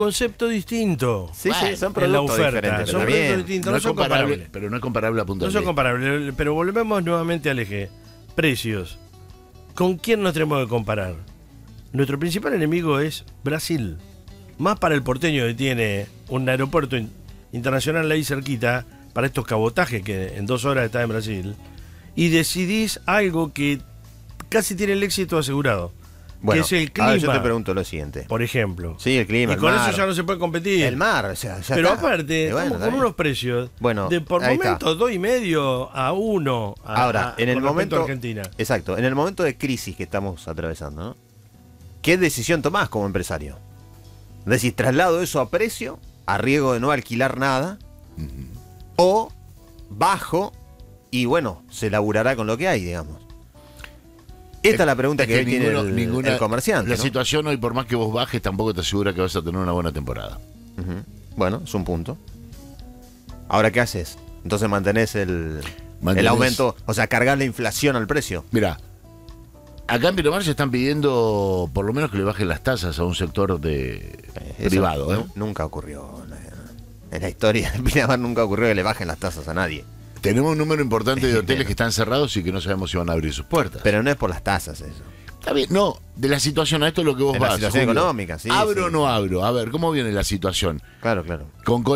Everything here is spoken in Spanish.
concepto distinto. Sí, Bueno, sí, son En la productos oferta, diferentes. son Pero productos bien. distintos, no son comparables. pero no es comparable a punto No de son vista. comparables, pero volvemos nuevamente al eje. Precios. ¿Con quién nos tenemos que comparar? Nuestro principal enemigo es Brasil. Más para el porteño que tiene un aeropuerto internacional ahí cerquita, para estos cabotajes que en 2 horas está en Brasil, y decidís algo que casi tiene el éxito asegurado, Bueno, que es el clima, ahora yo te pregunto lo siguiente. por ejemplo. Sí, el clima, Y el con mar. eso ya no se puede competir. El mar, o sea, ya Pero está. aparte, Y bueno, estamos está con bien. unos precios Bueno, de por ahí momentos 2,5 a 1. Ahora, en el con respecto momento. a Argentina. Exacto, en el momento de crisis que estamos atravesando, ¿no? ¿Qué decisión tomás como empresario? Decís, traslado eso a precio, a riesgo de no alquilar nada, o bajo y bueno, se laburará con lo que hay, digamos. Esta es la pregunta que hoy tiene el comerciante. La ¿no? situación hoy, por más que vos bajes, tampoco te asegura que vas a tener una buena temporada. Ujú. Bueno, es un punto. Ahora, ¿qué haces? Entonces mantenés el aumento, o sea, cargar la inflación al precio. Mira, acá en Pinamar se están pidiendo por lo menos que le bajen las tasas a un sector Eso privado. ¿eh? Nunca ocurrió. En la historia de Pinamar nunca ocurrió que le bajen las tasas a nadie. Tenemos un número importante de hoteles que están cerrados y que no sabemos si van a abrir sus puertas. Pero no es por las tasas eso. Está bien, no, de la situación, a esto es lo que vos De vas. la situación Julio. económica, sí. ¿Abro sí. o no abro? A ver, ¿cómo viene la situación? Claro, claro. Con